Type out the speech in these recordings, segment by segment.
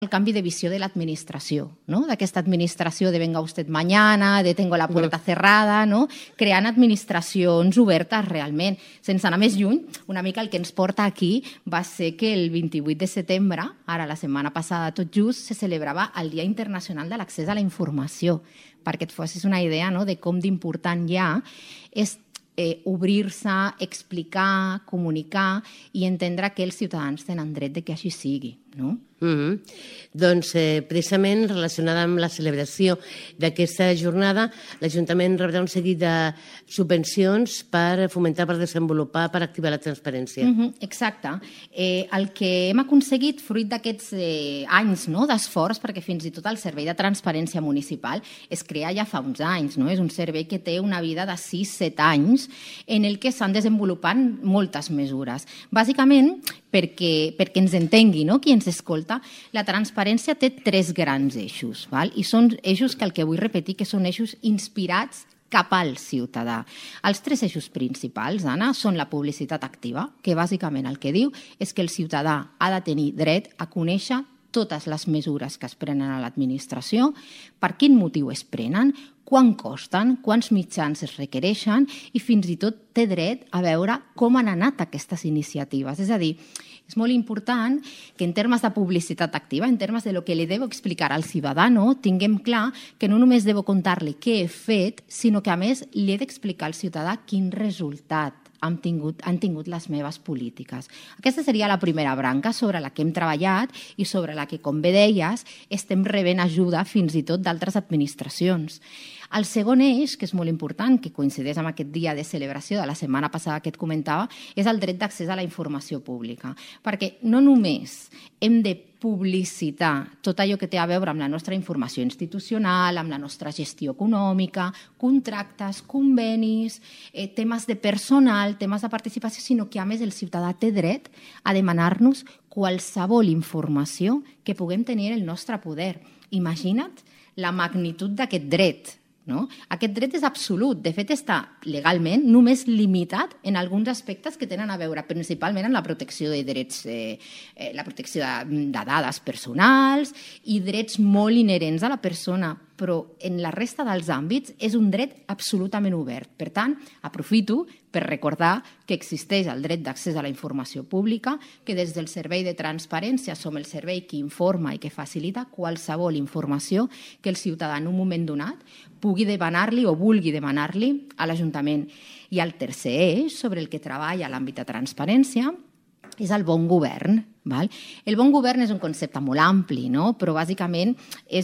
el canvi de visió de l'administració, no? D'aquesta administració de venga usted mañana, de tengo la puerta cerrada, no? Creant administracions obertes realment. Sense anar més lluny, una mica el que ens porta aquí va ser que el 28 de setembre, ara la setmana passada tot just, se celebrava el Dia Internacional de l'Accés a la Informació, perquè et fossis una idea, no?, de com d'important ja és obrir-se, explicar, comunicar i entendre que els ciutadans tenen dret de que així sigui, no? Doncs precisament relacionada amb la celebració d'aquesta jornada, l'Ajuntament rebrà un seguit de subvencions per fomentar, per desenvolupar, per activar la transparència. Exacte. El que hem aconseguit fruit d'aquests anys d'esforç, perquè fins i tot el Servei de Transparència Municipal es crea ja fa uns anys, no? És un servei que té una vida de 6-7 anys en el que s'han desenvolupat moltes mesures. Bàsicament, perquè ens entengui, no?, qui ens escolta, la transparència té 3 grans eixos, i són eixos que el que vull repetir que són eixos inspirats cap al ciutadà. Els 3 eixos principals, Anna, són la publicitat activa, que bàsicament el que diu és que el ciutadà ha de tenir dret a conèixer totes les mesures que es prenen a l'administració, per quin motiu es prenen, quan costen, quants mitjans es requereixen i fins i tot té dret a veure com han anat aquestes iniciatives. És a dir, és molt important que en termes de publicitat activa, en termes de lo que li debo explicar al ciudadano, tinguem clar que no només debo contar-li què he fet, sinó que a més li he d'explicar al ciutadà quin resultat han tingut les meves polítiques. Aquesta seria la primera branca sobre la que hem treballat i sobre la que, com bé deies, estem rebent ajuda fins i tot d'altres administracions. El segon eix, que és molt important, que coincideix amb aquest dia de celebració de la setmana passada que et comentava, és el dret d'accés a la informació pública. Perquè no només hem de publicitar tot allò que té a veure amb la nostra informació institucional, amb la nostra gestió econòmica, contractes, convenis, temes de personal, temes de participació, sinó que a més el ciutadà té dret a demanar-nos qualsevol informació que puguem tenir en el nostre poder. Imagina't la magnitud d'aquest dret. Aquest dret és absolut, de fet està legalment només limitat en alguns aspectes que tenen a veure principalment amb la protecció de drets, la protecció de dades personals i drets molt inherents a la persona, però en la resta dels àmbits és un dret absolutament obert. Per tant, aprofito per recordar que existeix el dret d'accés a la informació pública, que des del Servei de Transparència som el servei que informa i que facilita qualsevol informació que el ciutadà en un moment donat pugui demanar-li o vulgui demanar-li a l'Ajuntament. I el tercer eix sobre el que treballa l'àmbit de transparència és el bon govern. El bon govern és un concepte molt ampli, però bàsicament és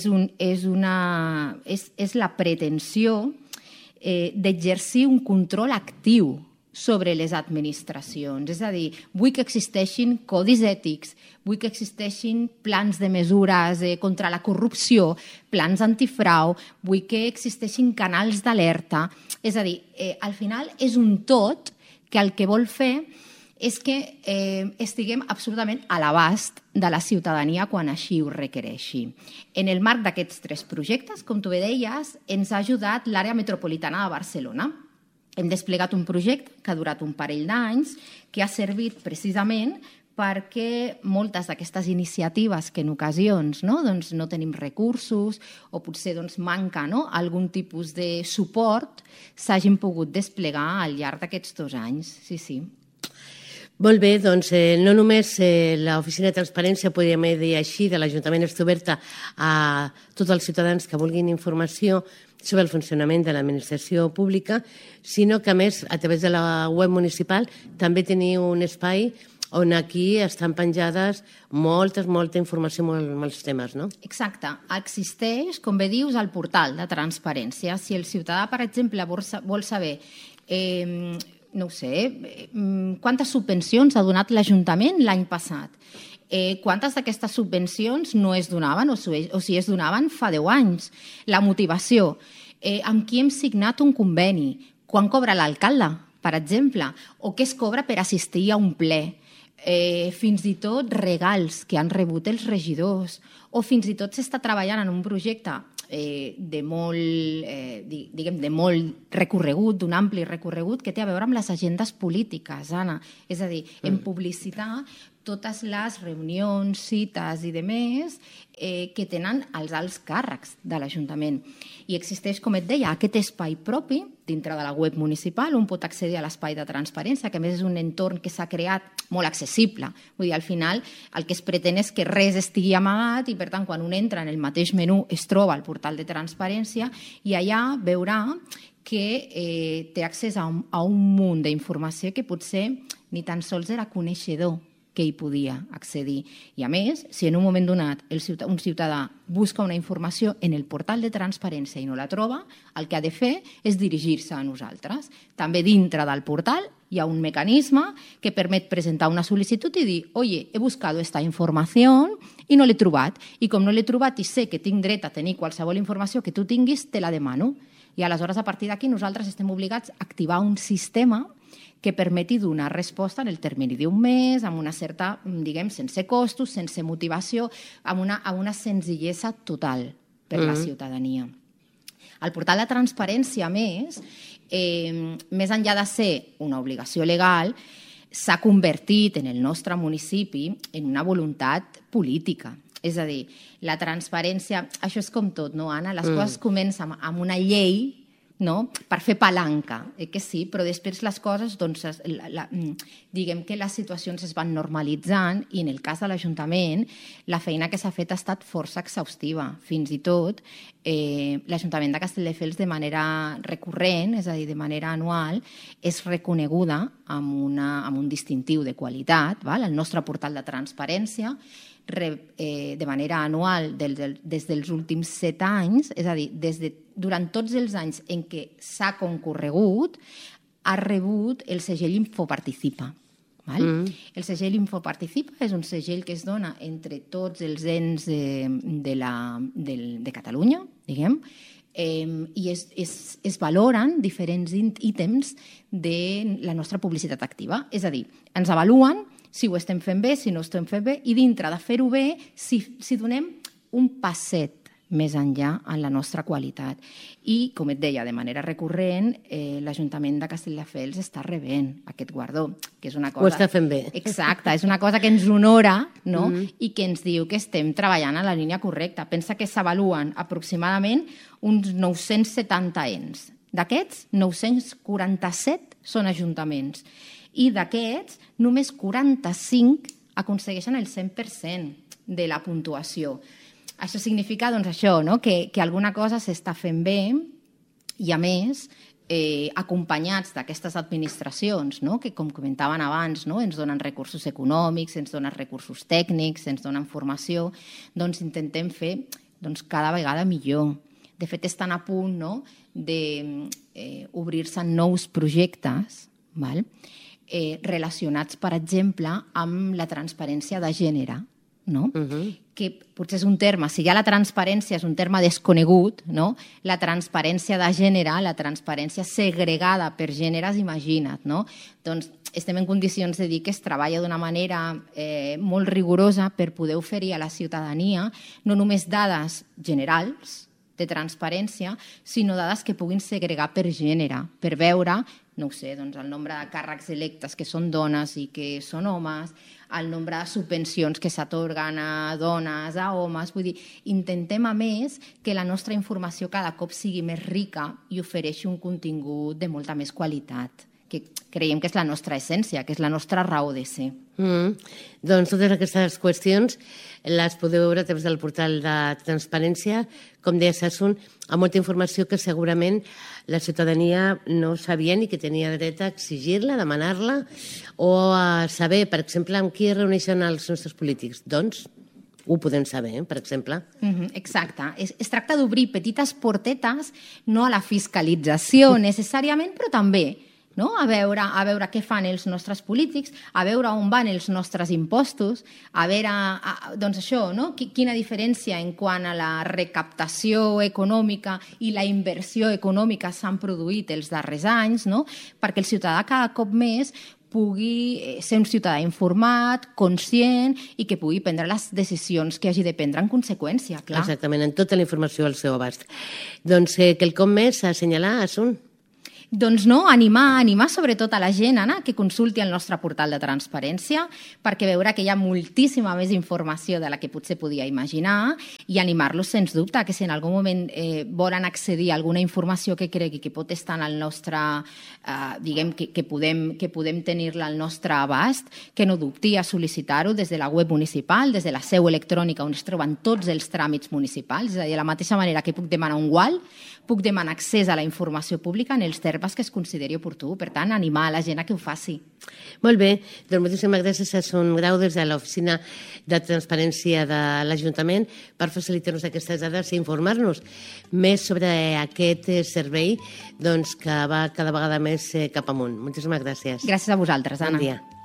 la pretensió d'exercir un control actiu sobre les administracions. És a dir, vull que existeixin codis ètics, vull que existeixin plans de mesures contra la corrupció, plans antifrau, vull que existeixin canals d'alerta. És a dir, al final és un tot que el que vol fer és que estiguem absolutament a l'abast de la ciutadania quan així ho requereixi. En el marc d'aquests 3 projectes, com tu bé deies, ens ha ajudat l'àrea metropolitana de Barcelona. Hem desplegat un projecte que ha durat un parell d'anys, que ha servit precisament perquè moltes d'aquestes iniciatives que en ocasions no tenim recursos o potser manca algun tipus de suport s'hagin pogut desplegar al llarg d'aquests 2 anys. Sí. Molt bé, doncs no només l'Oficina de Transparència, podríem dir així, de l'Ajuntament està oberta a tots els ciutadans que vulguin informació sobre el funcionament de l'administració pública, sinó que a més, a través de la web municipal, també teniu un espai on aquí estan penjades molta informació, molts temes, no? Exacte. Existeix, com bé dius, el portal de transparència. Si el ciutadà, per exemple, vol saber no ho sé, quantes subvencions ha donat l'Ajuntament l'any passat? Quantes d'aquestes subvencions no es donaven o si es donaven fa 10 anys? La motivació. Amb qui hem signat un conveni? Quan cobra l'alcalde, per exemple? O què es cobra per assistir a un ple? Fins i tot regals que han rebut els regidors o fins i tot s'està treballant en un projecte de molt recorregut, d'un ampli recorregut que té a veure amb les agendes polítiques, Anna. És a dir, en publicitar totes les reunions, cites i demés que tenen els alts càrrecs de l'Ajuntament. I existeix, com et deia, aquest espai propi dintre de la web municipal on pot accedir a l'espai de transparència, que a més és un entorn que s'ha creat molt accessible. Vull dir, al final el que es pretén és que res estigui amagat i, per tant, quan un entra en el mateix menú es troba el portal de transparència i allà veurà que té accés a un munt d'informació que potser ni tan sols era coneixedor que hi podia accedir. I a més, si en un moment donat un ciutadà busca una informació en el portal de transparència i no la troba, el que ha de fer és dirigir-se a nosaltres. També dintre del portal hi ha un mecanisme que permet presentar una sol·licitud i dir «Oye, he buscado esta información i no l'he trobat. I com no l'he trobat i sé que tinc dret a tenir qualsevol informació que tu tinguis, te la demano». I aleshores, a partir d'aquí, nosaltres estem obligats a activar un sistema que permeti donar resposta en el termini d'un mes, amb una certa, diguem, sense costos, sense motivació, amb una senzillesa total per la ciutadania. El portal de transparència, a més enllà de ser una obligació legal, s'ha convertit en el nostre municipi en una voluntat política. És a dir, la transparència, això és com tot, no, Anna? Les coses comencen amb una llei, no?, per fer palanca, que sí, però després les coses, doncs, diguem que les situacions es van normalitzant i en el cas de l'Ajuntament la feina que s'ha fet ha estat força exhaustiva. Fins i tot l'Ajuntament de Castelldefels de manera recurrent, és a dir, de manera anual, és reconeguda amb un distintiu de qualitat, el nostre portal de transparència, de manera anual des dels últims 7 anys, és a dir, durant tots els anys en què s'ha concorregut, ha rebut el segell Infoparticipa. El segell Infoparticipa és un segell que es dona entre tots els ens de Catalunya, diguem, i es valoren diferents ítems de la nostra publicitat activa. És a dir, ens avaluen si ho estem fent bé, si no ho estem fent bé, i dintre de fer-ho bé, si donem un passet més enllà en la nostra qualitat. I, com et deia, de manera recurrent, l'Ajuntament de Castelldefels està rebent aquest guardó, que és una cosa... Ho està fent bé. Exacte, és una cosa que ens honora, no?, i que ens diu que estem treballant en la línia correcta. Pensa que s'avaluen aproximadament uns 970 ens. D'aquests, 947 són ajuntaments. I d'aquests, només 45 aconsegueixen el 100% de la puntuació. Això significa, doncs, això, no?, que alguna cosa s'està fent bé i, a més, acompanyats d'aquestes administracions, no?, que, com comentaven abans, no?, ens donen recursos econòmics, ens donen recursos tècnics, ens donen formació, doncs intentem fer cada vegada millor. De fet, estan a punt, no?, d'obrir-se nous projectes, relacionats, per exemple, amb la transparència de gènere, no? Que potser és un terme, si ja la transparència és un terme desconegut, no? La transparència de gènere, la transparència segregada per gèneres, imagina't, no? Doncs estem en condicions de dir que es treballa d'una manera molt rigorosa per poder oferir a la ciutadania no només dades generals de transparència, sinó dades que puguin segregar per gènere, per veure, no ho sé, doncs el nombre de càrrecs electes que són dones i que són homes, el nombre de subvencions que s'atorguen a dones, a homes. Vull dir, intentem, a més, que la nostra informació cada cop sigui més rica i ofereixi un contingut de molta més qualitat, que creiem que és la nostra essència, que és la nostra raó de ser. Doncs totes aquestes qüestions les podeu veure a través del portal de transparència, com deia Sassoon, amb molta informació que segurament la ciutadania no sabia ni que tenia dret a exigir-la, a demanar-la, o a saber, per exemple, amb qui es reuneixen els nostres polítics. Doncs ho podem saber, per exemple. Exacte. Es tracta d'obrir petites portetes, no a la fiscalització necessàriament, però també, no?, a veure què fan els nostres polítics, a veure on van els nostres impostos, a veure, doncs això, no?, quina diferència en quant a la recaptació econòmica i la inversió econòmica s'han produït els darrers anys, no?, perquè el ciutadà cada cop més pugui ser un ciutadà informat, conscient i que pugui prendre les decisions que hagi de prendre en conseqüència, clar. Exactament, en tota la informació al seu abast. Doncs quelcom més a assenyalar, Asun? Doncs no, animar sobretot a la gent, Anna, que consulti el nostre portal de transparència perquè veurà que hi ha moltíssima més informació de la que potser podia imaginar i animar-los, sens dubte, que si en algun moment volen accedir a alguna informació que cregui que pot estar en el nostre, diguem, que podem tenir-la al nostre abast, que no dubti a sol·licitar-ho des de la web municipal, des de la seu electrònica on es troben tots els tràmits municipals, és a dir, de la mateixa manera que puc demanar un gual, puc demanar accés a la informació pública en els termes que es consideri oportú. Per tant, animar a la gent a que ho faci. Molt bé, doncs moltíssimes gràcies a Son Grau des de l'Oficina de Transparència de l'Ajuntament per facilitar-nos aquestes dades i informar-nos més sobre aquest servei que va cada vegada més cap amunt. Moltíssimes gràcies. Gràcies a vosaltres, Anna. Bon dia.